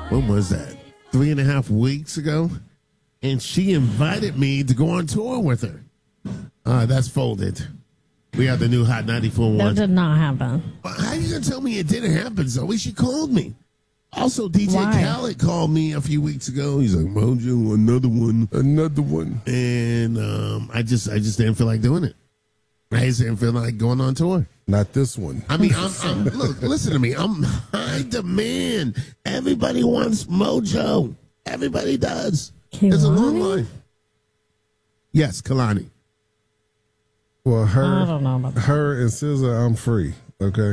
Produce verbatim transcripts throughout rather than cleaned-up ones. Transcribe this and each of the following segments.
when was that? Three and a half weeks ago. And she invited me to go on tour with her. Uh, that's folded. We have the new Hot ninety-four one. That did not happen. How are you going to tell me it didn't happen, Zoe? She called me. Also, D J Why? Khaled called me a few weeks ago. He's like, Mojo, another one, another one. And um, I just I just didn't feel like doing it. I just didn't feel like going on tour. Not this one. I mean, I'm, I'm, look, listen to me. I'm high demand. Everybody wants Mojo. Everybody does. There's a long Kehlani? line. Yes, Kalani. Well, her, I don't know about that. her and S Z A, I'm free. Okay.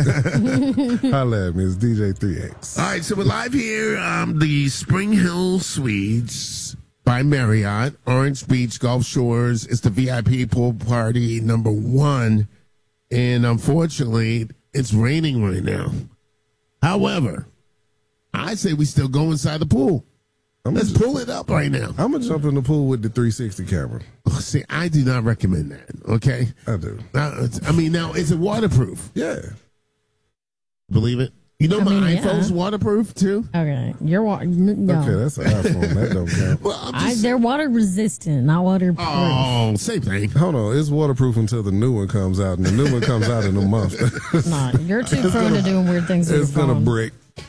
Holla at me. It's D J three X. All right, so we're live here. Um, the Spring Hill Suites by Marriott, Orange Beach, Gulf Shores. It's the V I P pool party number one. And unfortunately, it's raining right now. However, I say we still go inside the pool. I'm Let's just- pull it up right now. I'm going to jump in the pool with the three sixty camera. Oh, see, I do not recommend that, okay? I do. Now, it's- I mean, now, is it waterproof? Yeah. Believe it? You know I my mean, yeah. iPhone's waterproof, too? Okay, you're wa- n- no. Okay, that's an iPhone. That don't count. Well, I'm I, just... they're water resistant, not waterproof. oh, same thing. Hold on. It's waterproof until the new one comes out, and the new one comes out in a month. Nah, you're too prone to doing weird things with your It's going to phone. break.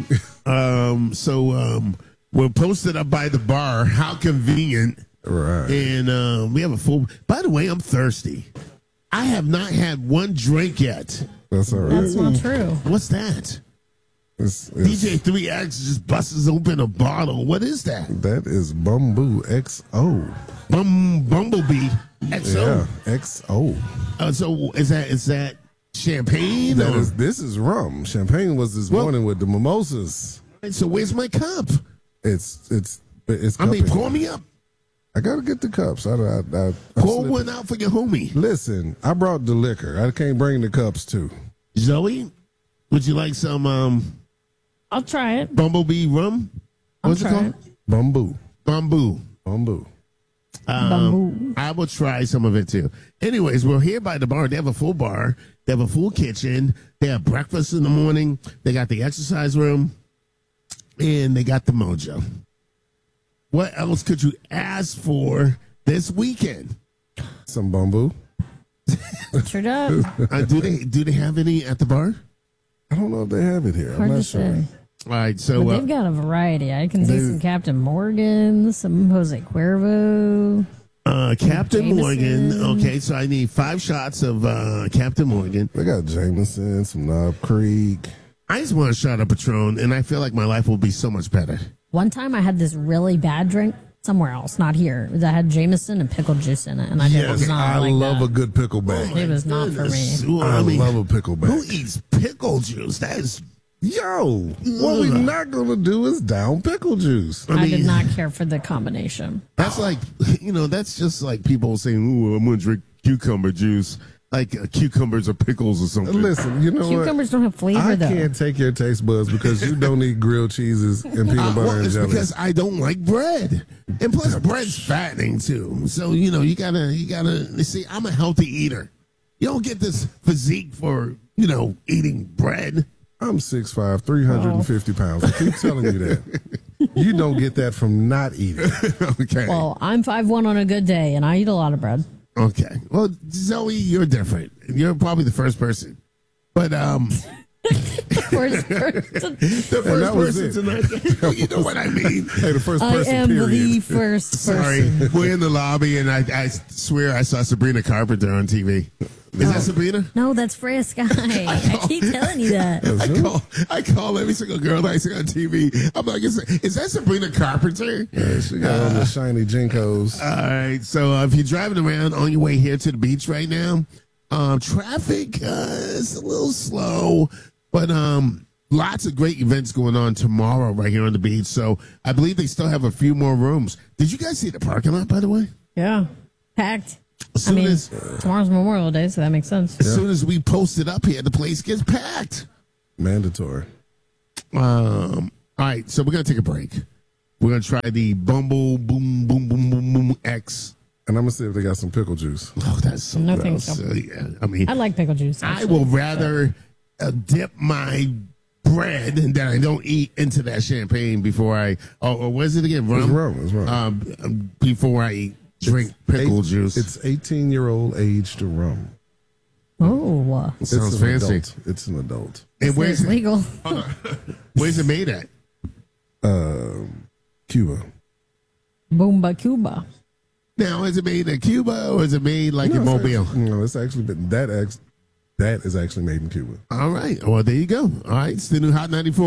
Um, so um, we're posted up by the bar. How convenient. Right. And uh, we have a full... By the way, I'm thirsty. I have not had one drink yet. That's all right. That's not true. What's that? It's, it's, D J three X just busts open a bottle. What is that? that is Bamboo X O. Bum, Bumblebee X O. Yeah, X O. Uh, so is that is that champagne? That or- is, this is rum. Champagne was this Well- morning with the mimosas. So where's my cup? It's it's it's. I mean, cupping. pour me up. I gotta get the cups. I, I, I, I Pour slipped- one out for your homie. Listen, I brought the liquor. I can't bring the cups too. Zoe, would you like some um, I'll try it. Bumblebee rum? I'll What's it try called? it. Bamboo, Bamboo. bamboo. Um, Bamboo. I will try some of it too. Anyways, we're here by the bar. They have a full bar. They have a full kitchen. They have breakfast in the morning. They got the exercise room. And they got the Mojo. What else could you ask for this weekend? Some bamboo. Sure does. Uh, do they do they have any at the bar? I don't know if they have it here. I'm Hard not to sure. say. All right, so But uh, they've got a variety. I can see They- some Captain Morgan, some Jose Cuervo. uh, Captain Jameson. Morgan. Okay, so I need five shots of uh, Captain Morgan. They got Jameson, some Knob Creek. I just want a shot of Patron, and I feel like my life will be so much better. One time I had this really bad drink somewhere else, not here, that had Jameson and pickle juice in it. And I Yes, did not I like love that. a good pickleback. It was not for me. Well, I, I mean, love a pickleback. who eats pickle juice? That is, Yo, what we're Ugh. not gonna do is down pickle juice. I I, mean, did not care for the combination. that's like, you know, that's just like people saying, "Ooh, I'm gonna drink cucumber juice," like uh, cucumbers or pickles or something. Listen, you know Cucumbers don't have what? flavor, I though. can't take your taste buds because you don't eat grilled cheeses and peanut Uh, butter well, and it's jelly. because I don't like bread, and plus bread's fattening too. So you know, you gotta, you gotta you see. I'm a healthy eater. You don't get this physique for you know eating bread. I'm six five, three hundred fifty pounds. I keep telling you that. You don't get that from not eating. Okay. Well, I'm five one on a good day, and I eat a lot of bread. Okay. Well, Zoe, you're different. You're probably the first person. But um First person. the first that was person it. tonight. You know what I mean. Hey, the first I person, am period. the first Sorry. person. We're in the lobby and I, I swear I saw Sabrina Carpenter on T V. Is that Sabrina? No, that's Freya Sky. I keep telling you that. I call I call every single girl that I see on T V. I'm like, is, is that Sabrina Carpenter? Yeah, she got on the shiny Jinkos. All right. So uh, if you're driving around on your way here to the beach right now, um, traffic uh, is a little slow, but um, lots of great events going on tomorrow right here on the beach. So I believe they still have a few more rooms. Did you guys see the parking lot, by the way? Yeah. Packed. As I soon mean, as tomorrow's Memorial Day, so that makes sense. as soon as we post it up here, the place gets packed. Mandatory. Um. All right. So we're gonna take a break. We're gonna try the Bumble Boom Boom Boom Boom Boom X. And I'm going to see if they got some pickle juice. Oh, that's so No, gross. thank you. Uh, yeah, I mean, I like pickle juice. I actually. will rather uh, dip my bread that I don't eat into that champagne before I. Oh, or what is it again? Rum. It's rum. It's rum. Um, before I eat, drink It's pickle eight- juice. It's eighteen year old aged rum. Oh, uh, It sounds it's an fancy. Adult. It's an adult. And where's it's it, legal. where's it made at? Um, Cuba. Boomba Cuba. Now, is it made in Cuba or is it made like in it's Mobile? Actually, no, it's actually been that. Ex, that is actually made in Cuba. All right. Well, there you go. All right. It's the new Hot ninety-four.